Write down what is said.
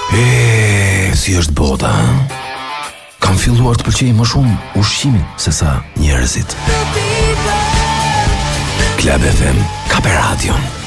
Si është bota, kam filluar të pëlqej më shumë ushqimin se sa njerëzit. Club FM, Kape Radion.